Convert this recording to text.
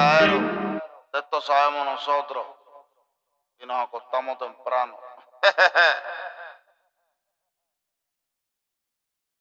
tiradero. De esto sabemos nosotros. Y nos acostamos temprano.